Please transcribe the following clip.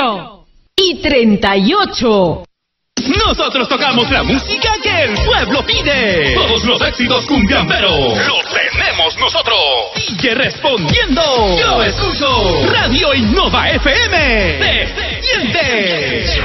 4:38. Nosotros tocamos la música que el pueblo pide. Todos los éxitos cumbiamberos los tenemos nosotros. Sigue respondiendo. Yo escucho Radio Innova FM. ¡Se siente!